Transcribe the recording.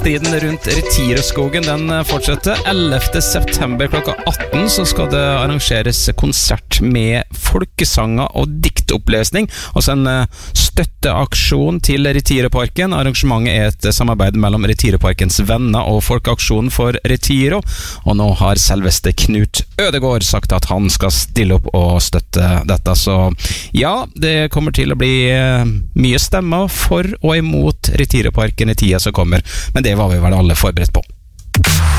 Striden rundt Retiroskogen den fortsetter. 11. september klokka 18 så skal det arrangeres konsert med folkesanger og diktopplesning. Også en støtteaksjon til Retiroparken. Arrangementet er et samarbeid mellom Retiroparkens venner og Folkeaksjonen for Retiro. Og nå har selveste Knut Ødegård sagt at han skal stille opp og støtte dette. Så ja, det kommer til å bli mye stemmer for og imot Retiroparken i tida som kommer. Men det var vi vel alle forberedt på.